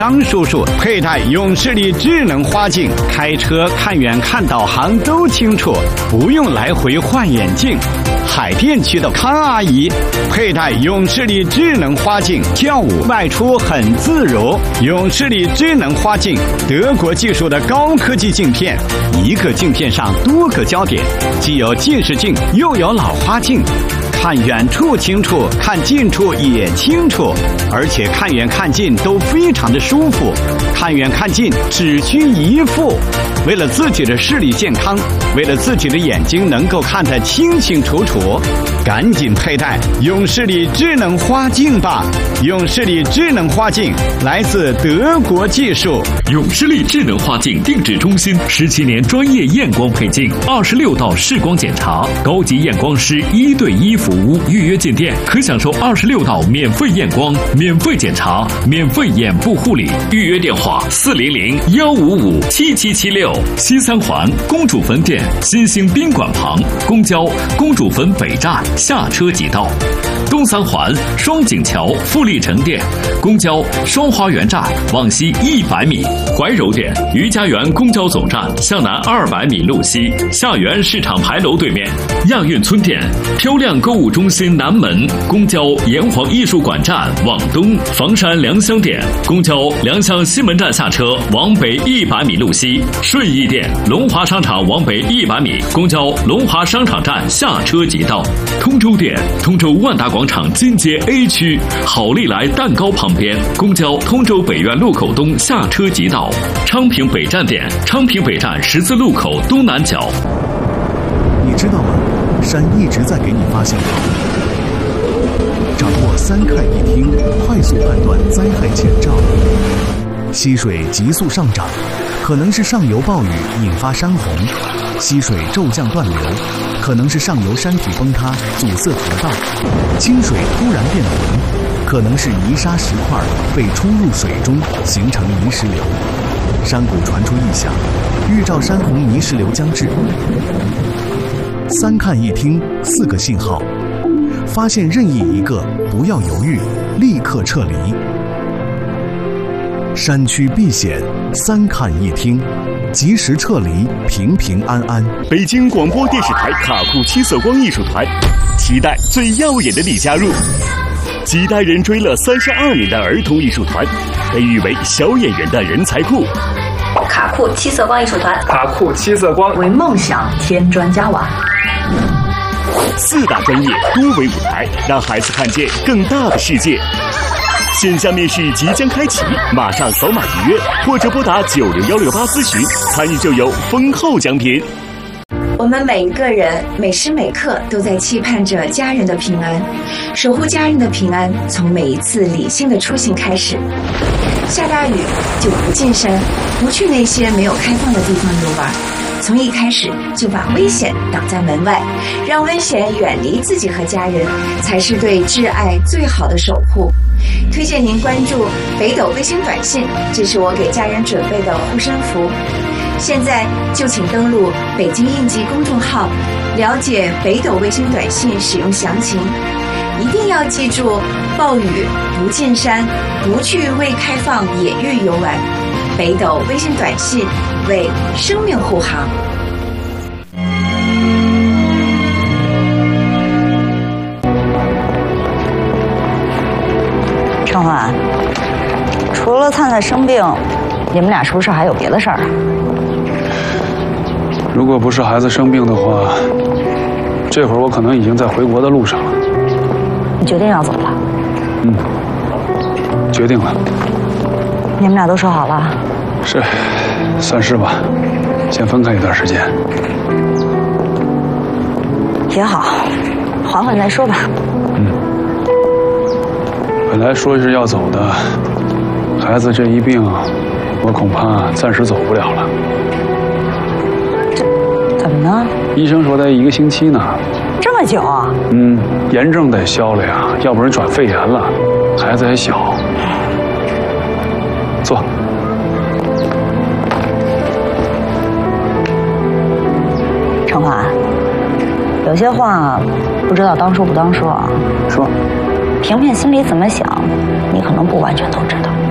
张叔叔佩戴永视力智能花镜，开车看远看导航都清楚，不用来回换眼镜。海淀区的康阿姨佩戴永视力智能花镜，跳舞外出很自如。永视力智能花镜，德国技术的高科技镜片，一个镜片上多个焦点，既有近视镜又有老花镜。看远处清楚，看近处也清楚，而且看远看近都非常的舒服。看远看近只需一副。为了自己的视力健康，为了自己的眼睛能够看得清清楚楚，赶紧佩戴永视力智能花镜吧！永视力智能花镜来自德国技术。 永视力智能花镜定制中心17年专业验光配镜，26道视光检查，高级验光师1对1服务。预约进店可享受26道免费验光、免费检查、免费眼部护理。预约电话400-155-7776。西三环公主坟店新兴宾馆旁，公交公主坟北站下车即到。东三环双井桥富力城店，公交双花园站往西100米。怀柔店余家园公交总站向南200米路西，下园市场牌楼对面。亚运村店漂亮购物中心南门，公交炎黄艺术馆站往东。房山良乡店公交良乡西门站下车往北100米路西。顺义店龙华商场往北100米，公交龙华商场站下车即到。通州店通州万达广场金街 A 区好利来蛋糕旁边，公交通州北苑路口东下车即到。昌平北站店昌平北站十字路口东南角。 你知道吗？山一直在给你发信号。掌握3看1听，快速判断灾害前兆。溪水急速上涨，可能是上游暴雨引发山洪；溪水骤降断流，可能是上游山体崩塌阻塞河道；清水突然变浑，可能是泥沙石块被冲入水中形成泥石流。山谷传出异响，预兆山洪泥石流将至。3看1听4个信号，发现任意一个不要犹豫，立刻撤离。山区避险，3看1听，及时撤离，平平安安。 北京广播电视台卡库七色光艺术团，期待最耀眼的你加入。几代人追了32年的儿童艺术团，被誉为小演员的人才库。 卡库七色光艺术团， 卡库七色光为梦想添砖加瓦。 4大专业多维舞台，让孩子看见更大的世界。线下面试即将开启，马上扫码预约，或者拨打90168咨询，参与就有丰厚奖品。 我们每一个人每时每刻都在期盼着家人的平安，守护家人的平安，从每一次理性的出行开始。下大雨就不进山，不去那些没有开放的地方游玩，从一开始就把危险挡在门外，让危险远离自己和家人，才是对挚爱最好的守护。推荐您关注北斗卫星短信，这是我给家人准备的护身符。现在就请登录北京应急公众号，了解北斗卫星短信使用详情。一定要记住，暴雨不进山，不去未开放野域游玩。北斗卫星短信为生命护航。 程焕，除了灿灿生病，你们俩是不是还有别的事儿啊？ 如果不是孩子生病的话，这会儿我可能已经在回国的路上了。 你决定要走了？ 决定了。 你们俩都说好了？ 是，算是吧。先分开一段时间。 也好，缓缓再说吧。 本来说是要走的，孩子这一病，我恐怕暂时走不了了。 怎么呢？ 医生说得1个星期呢。 这么久啊？ 炎症得消了呀，要不然转肺炎了。孩子还小。坐。 程焕，有些话不知道当说不当说啊。 说。 萍萍心里怎么想，你可能不完全都知道。